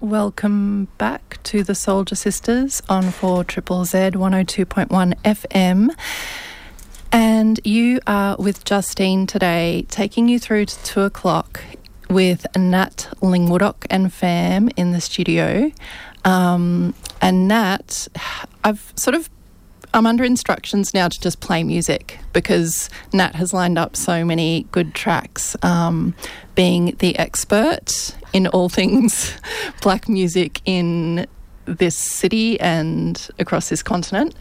Welcome back to the Soldier Sisters on 4ZZZ 102.1 FM. And you are with Justine today, taking you through to 2 o'clock with Nat Lingwoodok and fam in the studio. And Nat, I'm under instructions now to just play music because Nat has lined up so many good tracks, being the expert in all things black music in this city and across this continent.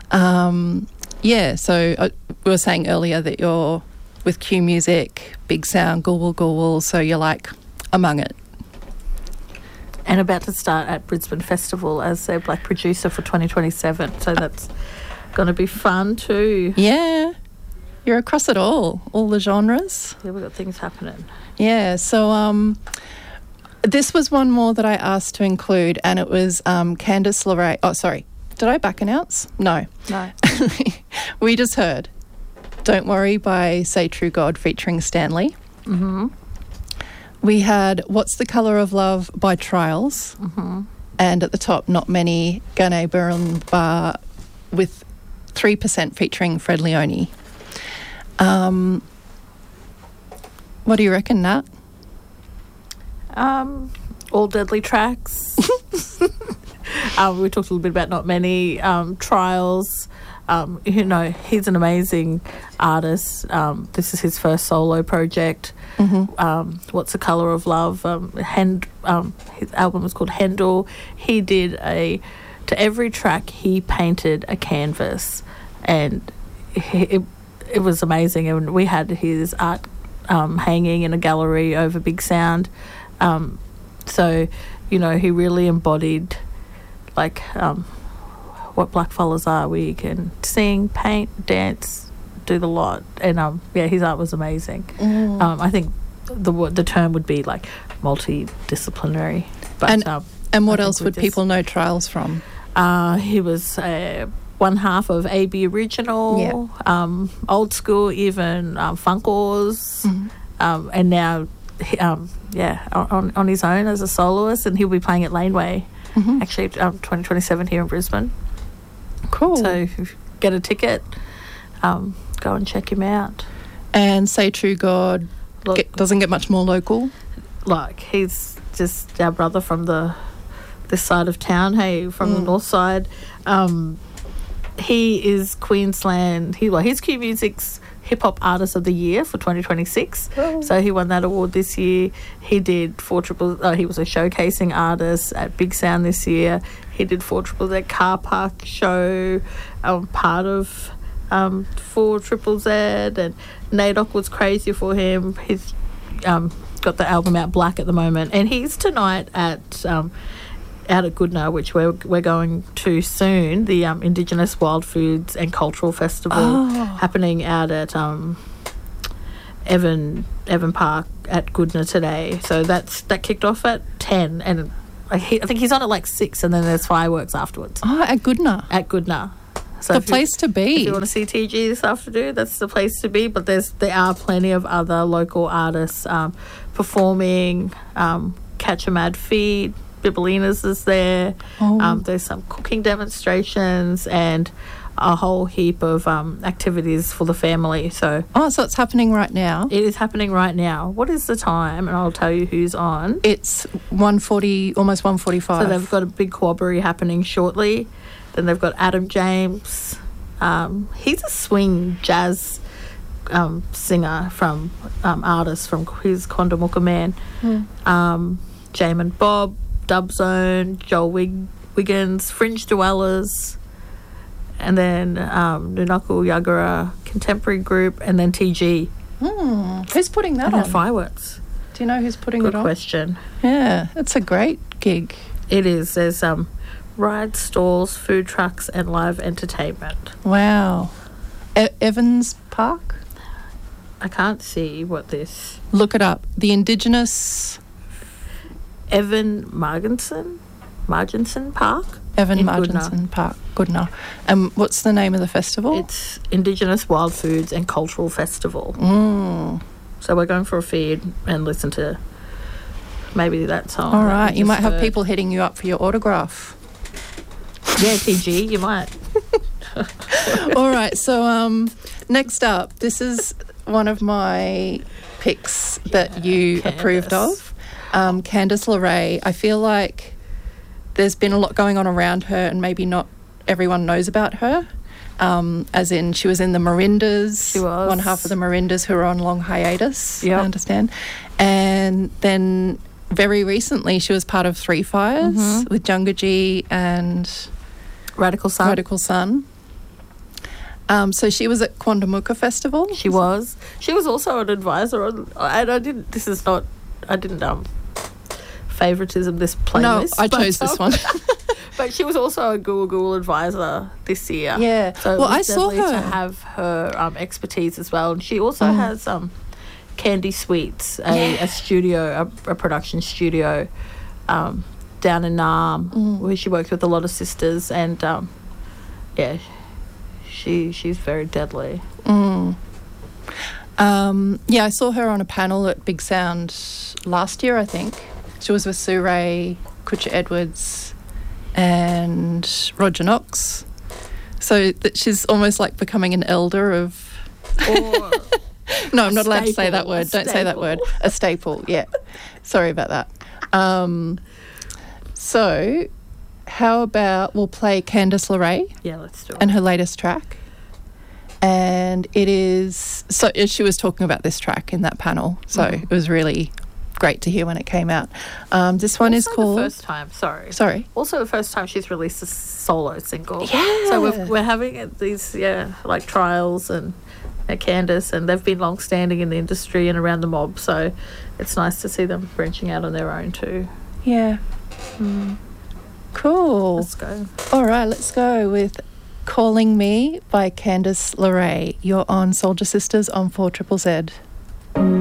So we were saying earlier that you're with Q Music, Big Sound, Gool Gool, so you're like among it. And about to start at Brisbane Festival as a black producer for 2027, so that's going to be fun too. Yeah, you're across it all the genres. Yeah, we've got things happening. Yeah, so this was one more that I asked to include, and it was Candice LeRae. Oh, sorry. Did I back announce? No. We just heard Don't Worry by Say True God featuring Stanley. Mm-hmm. We had What's the Colour of Love by Trials. Mm-hmm. And at the top, Not Many, Gane Burn Bar with 3% featuring Fred Leone. What do you reckon, Nat? All deadly tracks. We talked a little bit about Not Many, Trials. He's an amazing artist. This is his first solo project. Mm-hmm. What's the Colour of Love? His album was called Handel. He did to every track he painted a canvas, and it was amazing. And we had his art hanging in a gallery over Big Sound. So, he really embodied what blackfellas are. We can sing, paint, dance, do the lot. And his art was amazing. I think the term would be like multidisciplinary. But, and what else would people know Trials from? He was one half of AB Original, old school, even Funkors, and now on his own as a soloist, and he'll be playing at Laneway, actually 2027 here in Brisbane. Cool. So if you get a ticket, go and check him out. And Say True God doesn't get much more local? He's just our brother from this side of town, from the north side. He is Queensland. He's Q Music's Hip Hop Artist of the Year for 2026. Oh. So he won that award this year. He did he was a showcasing artist at Big Sound this year. He did 4ZZZ Car Park show, part of 4ZZZ, and NAIDOC was crazy for him. He's got the album out, Black, at the moment, and he's tonight out at Goodna, which we're going to soon, the Indigenous Wild Foods and Cultural Festival happening out at Evan Park at Goodna today. So that kicked off at 10, and I think he's on at 6, and then there's fireworks afterwards. Oh, at Goodna. At Goodna. So the place to be. If you want to see TG this afternoon, that's the place to be. But there are plenty of other local artists performing. Catch a Mad Feed, Bibelina's is there. There's some cooking demonstrations and a whole heap of activities for the family. So it's happening right now? It is happening right now. What is the time? And I'll tell you who's on. It's 1:40, almost 1:45. So they've got a big quabbery happening shortly. Then they've got Adam James. He's a swing jazz singer from artist from his Condamooka Man. Jamin Bob, Dub Zone, Joel Wiggins, Fringe Dwellers, and then Nunaku Yagara Contemporary Group, and then TG. Who's putting that on? And fireworks. Do you know who's putting Good it on? Good question. Yeah, it's a great gig. It is. There's rides, stalls, food trucks, and live entertainment. Wow. Evans Park? I can't see what this... Look it up. The Indigenous... Evan Marginson Park? Evan Marginson Park, Goodna. What's the name of the festival? It's Indigenous Wild Foods and Cultural Festival. So we're going for a feed and listen to maybe that song. All that right, we you just might have heard. people hitting you up for your autograph. Yeah, TG, you might. All right, so next up, this is one of my picks that you Candace. approved of. Candice LeRae. I feel like there's been a lot going on around her and maybe not everyone knows about her. As in, she was in the Marindas. She was. One half of the Marindas who were on long hiatus, Yep. I understand. And then very recently, she was part of Three Fires with Jungaji and Radical Sun. Radical Sun. So she was at Quandamooka Festival. She was. She was also an advisor on, and I didn't. This is not. I didn't favoritism this playlist. No, I chose this one. But she was also a Google advisor this year. Yeah. So Well, it I was saw deadly her. to have her expertise as well. And she also has Candy Sweets, a studio, a production studio down in Naarm, where she works with a lot of sisters, and yeah, she's very deadly. Yeah, I saw her on a panel at Big Sound last year, I think. She was with Sue Ray, Kutcha Edwards, and Roger Knox. So that she's almost like becoming an elder of... Or No, I'm not allowed to say that staple, word. a Don't say that word. A staple, yeah. Sorry about that. So how about we'll play Candice LeRae yeah, let's do it. and her latest track. And it is... So she was talking about this track in that panel. So it was really great to hear when it came out. This one is Also called... the first time. Sorry. Also the first time she's released a solo single. Yeah. So we're having these like trials and Candice, and they've been long standing in the industry and around the mob. So it's nice to see them branching out on their own too. Yeah. Cool. Let's go. All right, let's go with Calling Me by Candice LeRae. You're on Soldier Sisters on 4ZZZ.